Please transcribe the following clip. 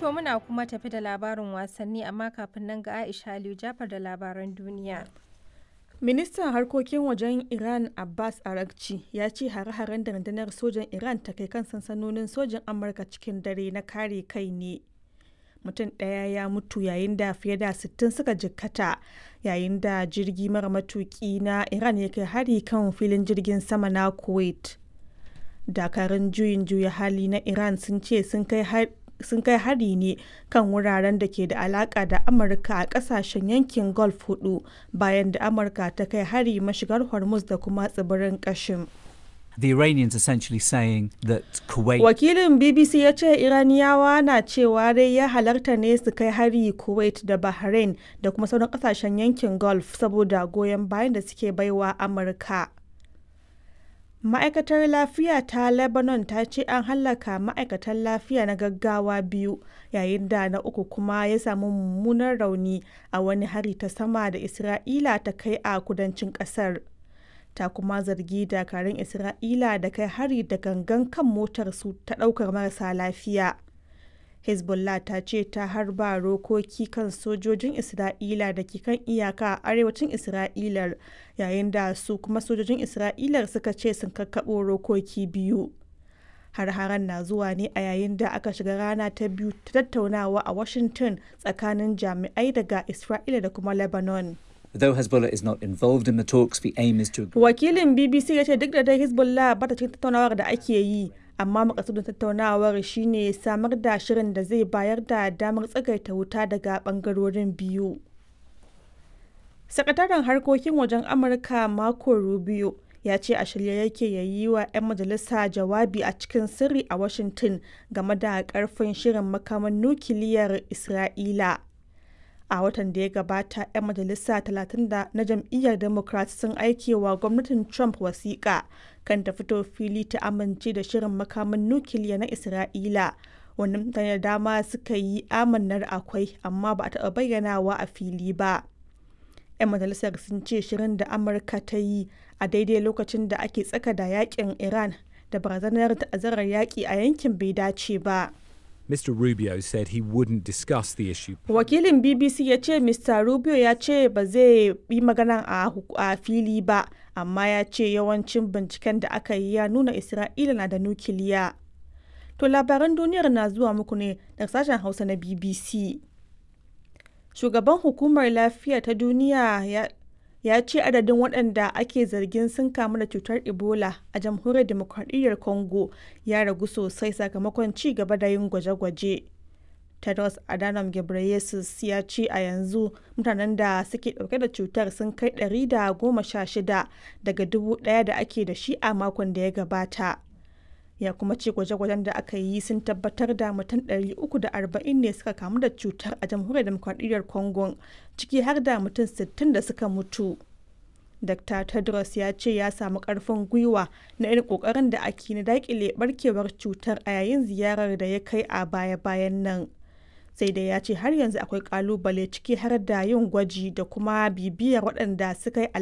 To muna kuma tafi da labarin wasanni amma kafin nan ga Aisha Aliyu Jafar da labaran duniya. Ministan harkokin wajen Iran Abbas Araghchi ya ce hare-haren da rundunar sojan Iran ta kai kan sansanonin sojin Amurka cikin dare na kare kai ne. Mutum ɗaya ya mutu yayin da fiye da 60 suka jikkata yayin da jirgi mara matuki na Iran ya kai hari kan filin jirgin sama na Kuwait. Dakarun juyin juya hali na Iran sun ce sun kai hari ne kan wuraren da ke da alaka da Amurka a kasashen yankin Gulf 4 bayan da Amurka ta kai hari mashigar Hormuz da kuma tsibirin Qashm. The Iranians essentially saying that Kuwait... Wakilin BBC ya ce Iraniyawa na cewa dai ya halarta ne su kai hari Kuwait da Bahrain da kuma sauran kasashen yankin Gulf saboda goyon bayan da suke baiwa Amurka. Ma'aikatar lafiya ta Lebanon ta ce an hallaka ma'aikatan lafiya na gaggawa 2 yayin da na uku kuma ya samu mummunan rauni a wani hari ta sama da Isra'ila ta kai a kudancin kasar. Ta kuma zargi dakarun Isra'ila da kai hari da gangan kan motarsu ta ɗaukar marasa lafiya. Hezbollah ta ce ta harba rokoki kan sojojin Isra'ila da ke kan iyaka a arewacin Isra'ilar yayin da su kuma sojojin Isra'ilar suka ce sun kakkaɓo rokoki 2. Har-haren na zuwa ne a yayin da aka shiga rana ta biyu ta tattaunawa a Washington tsakanin jami'ai daga Isra'ila da kuma Lebanon. Though Hezbollah is not involved in the talks, the aim is to... Wakilin BBC ya ce duk da dai Hezbollah ba ta cikin tattaunawar da ake yi, amma makasudin tattaunawar shine samar da shirin da zai bayar da damar tsagaita wuta daga bangarorin biyu. Sakataren harkokin wajen Amurka Marco Rubio ya ce a shirye yake ya yi wa 'yan majalisa jawabi a cikin sirri a Washington game da karfin shirin makaman nukiliyar Isra'ila. A watan da ya gabata, 'yan majalisa 30 na jam'iyyar Democrat sun aike wa gwamnatin Trump wasiƙa kan ta fito fili ta amince da shirin makaman nukiliya na Isra'ila, wanda mutane da dama suka yi amannar akwai amma ba a taɓa bayyanawa a fili ba. 'Yan majalisar sun ce shirin da Amurka ta yi a daidai lokacin da ake tsaka da yakin Iran da barazanar ta'azzarar yaƙi a yankin bai dace ba. Mr. Rubio said he wouldn't discuss the issue. Wakilin BBC ya ce Mr. Rubio ya ce ba zai yi magana a fili ba, amma ya ce yawancin binciken da aka yi ya nuna Isra'ila na da nukiliya. To labaran duniyar na zuwa muku ne daga sashen Hausa na BBC. Shugaban Hukumar Lafiya ta Duniya ya ce adadin waɗanda ake zargin sun kamu da cutar Ebola a Jamhuriyar Demokradiyyar Congo ya ragu sosai sakamakon ci gaba da yin gwaje-gwaje. Tedros Adhanom Ghebreyesus ya ce a yanzu mutanen da suke ɗauke da cutar sun kai 116 daga 1,000 da ake da shi a makon da ya gabata. Ya kuma ce gwaje-gwajen da aka yi sun tabbatar da mutum 340 ne suka kamu da cutar a Jamhuriyar Demokradiyyar Congo, ciki har da mutum 60 da suka mutu. Dr. Tedros ya ce ya samu ƙarfin gwiwa na irin ƙoƙarin da ake na daƙile barkewar cutar a yayin ziyarar da ya kai a baya-bayan nan. Sai dai ya ce har yanzu akwai ƙalubale ciki har da yin gwaji da kuma bibiyar waɗanda suka yi